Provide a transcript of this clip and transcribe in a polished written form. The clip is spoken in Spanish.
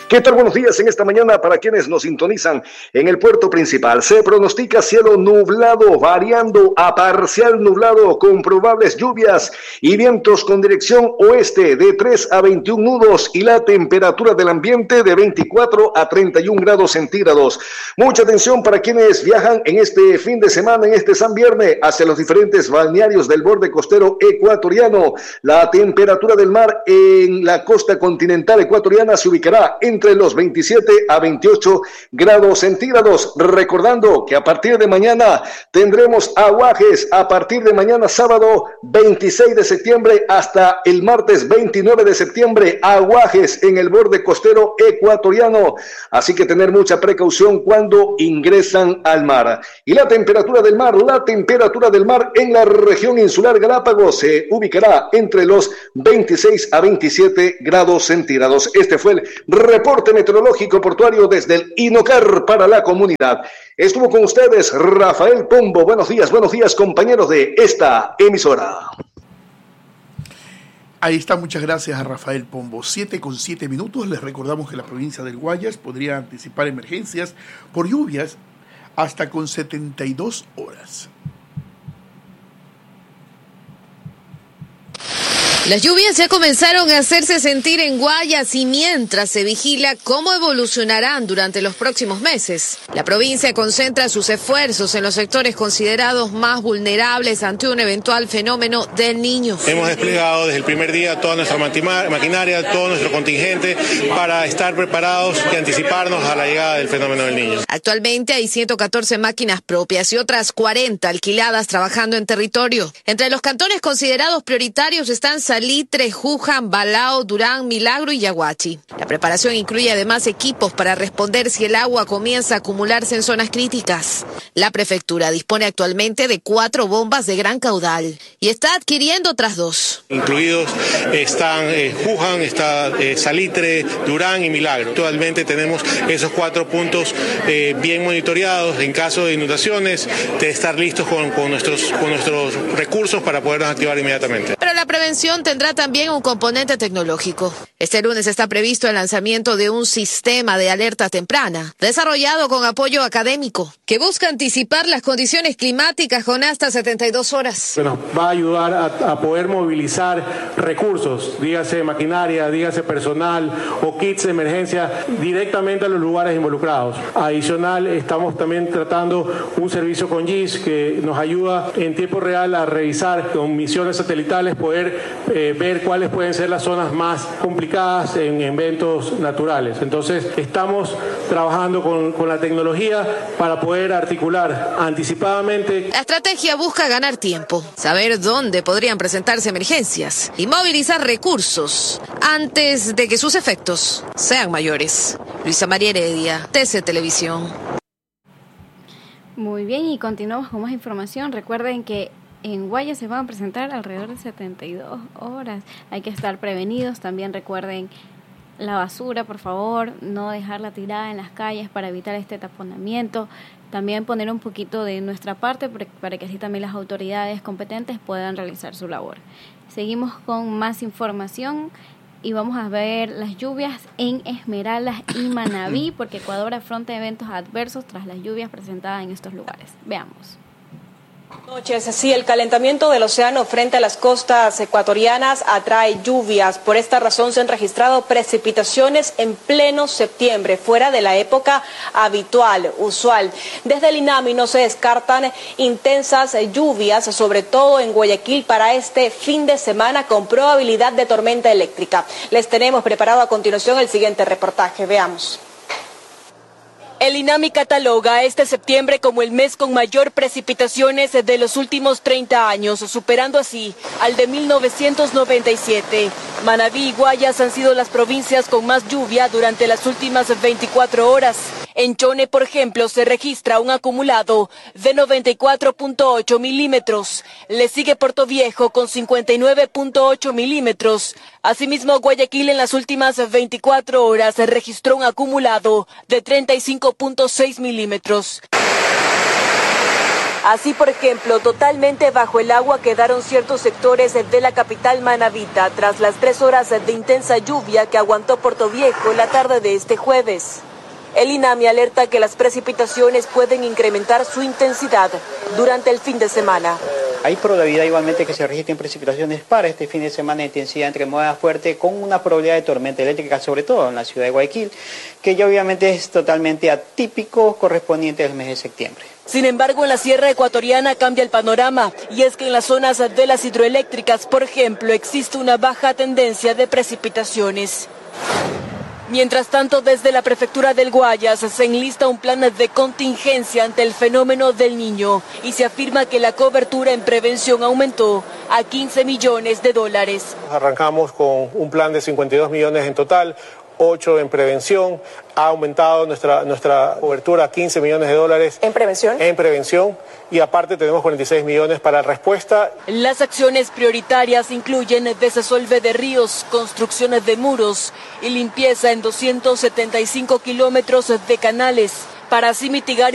¿Qué tal? Buenos días en esta mañana para quienes nos sintonizan en el puerto principal. Se pronostica cielo nublado, variando a parcial nublado, con probables lluvias y vientos con dirección oeste de 3 a 21 nudos y la temperatura del ambiente de 24 a 31 grados centígrados. Mucha atención para quienes viajan en este fin de semana, en este San Viernes, hacia los diferentes balnearios del borde costero ecuatoriano. La temperatura del mar en la costa continental ecuatoriana se ubicará entre los 27 a 28 grados centígrados. Recordando que a partir de mañana tendremos aguajes, a partir de mañana sábado 26 de septiembre hasta el martes 29 de septiembre, aguajes en el borde costero ecuatoriano. Así que tener mucha precaución cuando ingresan al mar. Y la temperatura del mar en la región insular Galápagos se ubicará entre los 26 a 27 grados centígrados. Este fue el reporte meteorológico portuario desde el INOCAR para la comunidad. Estuvo con ustedes Rafael Pombo. Buenos días compañeros de esta emisora. Ahí está, muchas gracias a Rafael Pombo. 7:07. Les recordamos que la provincia del Guayas podría anticipar emergencias por lluvias hasta con 72 horas. Las lluvias ya comenzaron a hacerse sentir en Guayas y mientras se vigila cómo evolucionarán durante los próximos meses. La provincia concentra sus esfuerzos en los sectores considerados más vulnerables ante un eventual fenómeno del Niño. Hemos desplegado desde el primer día toda nuestra maquinaria, todo nuestro contingente para estar preparados y anticiparnos a la llegada del fenómeno del Niño. Actualmente hay 114 máquinas propias y otras 40 alquiladas trabajando en territorio. Entre los cantones considerados prioritarios están Salitre, Juján, Balao, Durán, Milagro y Yaguachi. La preparación incluye además equipos para responder si el agua comienza a acumularse en zonas críticas. La prefectura dispone actualmente de 4 bombas de gran caudal y está adquiriendo otras 2. Incluidos están Juján, está Salitre, Durán y Milagro. Actualmente tenemos esos 4 puntos bien monitoreados en caso de inundaciones, de estar listos con nuestros recursos para podernos activar inmediatamente. Pero la prevención tendrá también un componente tecnológico. Este lunes está previsto el lanzamiento de un sistema de alerta temprana, desarrollado con apoyo académico, que busca anticipar las condiciones climáticas con hasta 72 horas. Nos va a ayudar a poder movilizar recursos, dígase maquinaria, dígase personal o kits de emergencia directamente a los lugares involucrados. Adicional, estamos también tratando un servicio con GIS que nos ayuda en tiempo real a revisar con misiones satelitales, poder ver cuáles pueden ser las zonas más complicadas en eventos naturales. Entonces, estamos trabajando con la tecnología para poder articular anticipadamente. La estrategia busca ganar tiempo, saber dónde podrían presentarse emergencias y movilizar recursos antes de que sus efectos sean mayores. Luisa María Heredia, TC Televisión. Muy bien, y continuamos con más información. Recuerden que en Guayas se van a presentar alrededor de 72 horas. Hay que estar prevenidos. También recuerden la basura, por favor, no dejarla tirada en las calles para evitar este taponamiento. También poner un poquito de nuestra parte para que así también las autoridades competentes puedan realizar su labor. Seguimos con más información y vamos a ver las lluvias en Esmeraldas y Manabí, porque Ecuador afronta eventos adversos tras las lluvias presentadas en estos lugares. Veamos. Noches, sí, el calentamiento del océano frente a las costas ecuatorianas atrae lluvias. Por esta razón se han registrado precipitaciones en pleno septiembre, fuera de la época usual. Desde el INAMI no se descartan intensas lluvias, sobre todo en Guayaquil para este fin de semana, con probabilidad de tormenta eléctrica. Les tenemos preparado a continuación el siguiente reportaje. Veamos. El INAMI cataloga este septiembre como el mes con mayor precipitaciones de los últimos 30 años, superando así al de 1997. Manabí y Guayas han sido las provincias con más lluvia durante las últimas 24 horas. En Chone, por ejemplo, se registra un acumulado de 94.8 milímetros. Le sigue Puerto Viejo con 59.8 milímetros. Asimismo, Guayaquil en las últimas 24 horas se registró un acumulado de 35.6 milímetros. Así, por ejemplo, totalmente bajo el agua quedaron ciertos sectores de la capital manabita tras las 3 horas de intensa lluvia que aguantó Puerto Viejo la tarde de este jueves. El INAMI alerta que las precipitaciones pueden incrementar su intensidad durante el fin de semana. Hay probabilidad igualmente que se registren precipitaciones para este fin de semana de intensidad entre moderada fuerte con una probabilidad de tormenta eléctrica, sobre todo en la ciudad de Guayaquil, que ya obviamente es totalmente atípico correspondiente al mes de septiembre. Sin embargo, en la sierra ecuatoriana cambia el panorama, y es que en las zonas de las hidroeléctricas, por ejemplo, existe una baja tendencia de precipitaciones. Mientras tanto, desde la prefectura del Guayas se enlista un plan de contingencia ante el fenómeno del Niño y se afirma que la cobertura en prevención aumentó a $15 millones. Arrancamos con un plan de 52 millones en total, 8 en prevención. Ha aumentado nuestra cobertura a $15 millones. ¿En prevención? En prevención. Y aparte tenemos 46 millones para respuesta. Las acciones prioritarias incluyen desasolve de ríos, construcciones de muros y limpieza en 275 kilómetros de canales para así mitigar